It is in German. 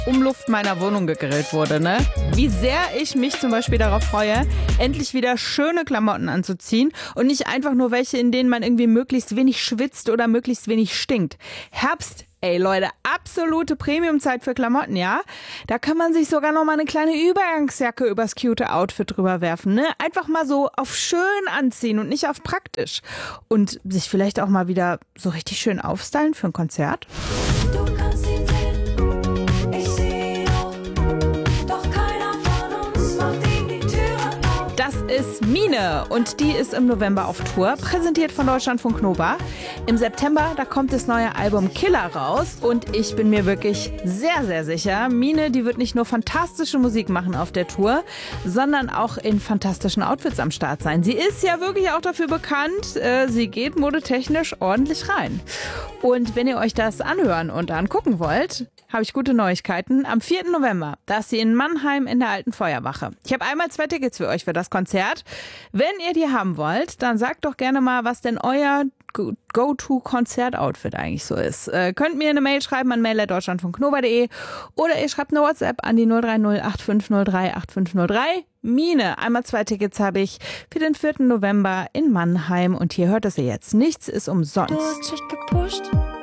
Umluft meiner Wohnung gegrillt wurde, ne? Wie sehr ich mich zum Beispiel darauf freue, endlich wieder schöne Klamotten anzuziehen und nicht einfach nur welche, in denen man irgendwie möglichst wenig schwitzt oder möglichst wenig stinkt. Herbst, ey Leute, absolute Premiumzeit für Klamotten, ja? Da kann man sich sogar noch mal eine kleine Übergangsjacke übers cute Outfit drüber werfen, ne? Einfach mal so auf schön anziehen und nicht auf praktisch. Und sich vielleicht auch mal wieder so richtig schön aufstylen für ein Konzert. Du kannst ihn sehen, ich sehe ihn auch. Doch keiner von uns macht ihm die Türe auf. Das ist Mine und die ist im November auf Tour, präsentiert von Deutschlandfunk Nova. Im September, da kommt das neue Album Killer raus und ich bin mir wirklich sehr, sehr sicher, Mine, die wird nicht nur fantastische Musik machen auf der Tour, sondern auch in fantastischen Outfits am Start sein. Sie ist ja wirklich auch dafür bekannt, sie geht modetechnisch ordentlich rein. Und wenn ihr euch das anhören und angucken wollt, habe ich gute Neuigkeiten. Am 4. November, da ist sie in Mannheim in der Alten Feuerwache. Ich habe einmal 2 Tickets für euch für das Konzert. Wenn ihr die haben wollt, dann sagt doch gerne mal, was denn euer Go-To-Konzert-Outfit eigentlich so ist. Könnt mir eine Mail schreiben an mail@deutschlandfunknova.de oder ihr schreibt eine WhatsApp an die 030 8503 8503. Mine, einmal 2 Tickets habe ich für den 4. November in Mannheim und hier hört es ihr jetzt. Nichts ist umsonst. Du hast dich gepusht.